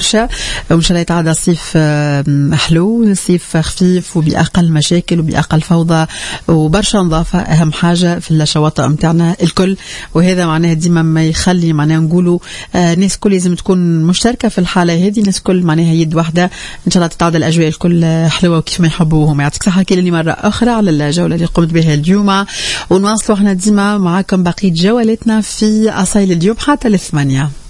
برشا، وإن شاء الله يتعدى صيف حلو، صيف خفيف وبأقل مشاكل وبأقل فوضى وبرشا نظافة. أهم حاجة في الشواطئ متاعنا الكل، وهذا معناه ديما ما يخلي معناه نقولوا ناس كل لازم تكون مشتركة في الحالة هذه، ناس كل معناها يد واحدة، إن شاء الله تتعدى الأجواء الكل حلوة وكيف ما يحبوهم. يعطيك صحة كلني مرة أخرى على الجولة اللي قمت بها اليوم، ونواصلوا احنا ديما معاكم بقية جولتنا في أصيل اليوم حتى 8.